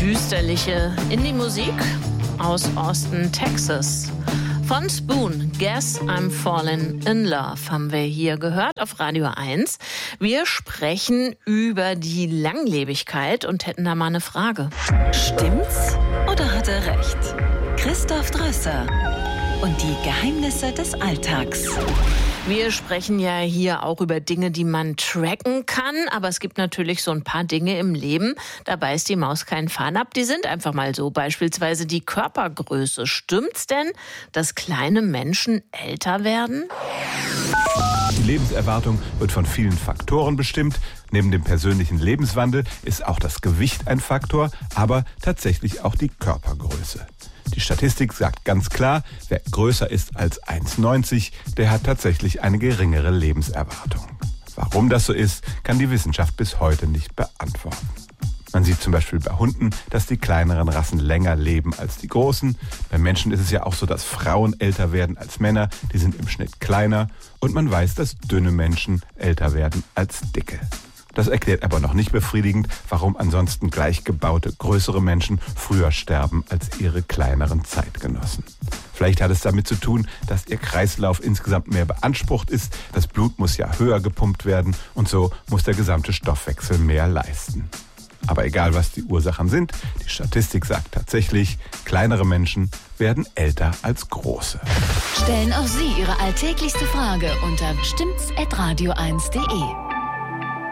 düsterliche Indie-Musik aus Austin, Texas. Von Spoon, Guess I'm Falling in Love, haben wir hier gehört auf Radio 1. Wir sprechen über die Langlebigkeit und hätten da mal eine Frage. Stimmt's oder hat er recht? Christoph Drösser und die Geheimnisse des Alltags. Wir sprechen ja hier auch über Dinge, die man tracken kann, aber es gibt natürlich so ein paar Dinge im Leben, da beißt die Maus keinen Faden ab, die sind einfach mal so. Beispielsweise die Körpergröße. Stimmt's denn, dass kleine Menschen älter werden? Die Lebenserwartung wird von vielen Faktoren bestimmt. Neben dem persönlichen Lebenswandel ist auch das Gewicht ein Faktor, aber tatsächlich auch die Körpergröße. Die Statistik sagt ganz klar, wer größer ist als 1,90, der hat tatsächlich eine geringere Lebenserwartung. Warum das so ist, kann die Wissenschaft bis heute nicht beantworten. Man sieht zum Beispiel bei Hunden, dass die kleineren Rassen länger leben als die großen. Bei Menschen ist es ja auch so, dass Frauen älter werden als Männer, die sind im Schnitt kleiner. Und man weiß, dass dünne Menschen älter werden als dicke. Das erklärt aber noch nicht befriedigend, warum ansonsten gleich gebaute, größere Menschen früher sterben als ihre kleineren Zeitgenossen. Vielleicht hat es damit zu tun, dass ihr Kreislauf insgesamt mehr beansprucht ist. Das Blut muss ja höher gepumpt werden und so muss der gesamte Stoffwechsel mehr leisten. Aber egal, was die Ursachen sind, die Statistik sagt tatsächlich, kleinere Menschen werden älter als große. Stellen auch Sie Ihre alltäglichste Frage unter stimmts@radio1.de.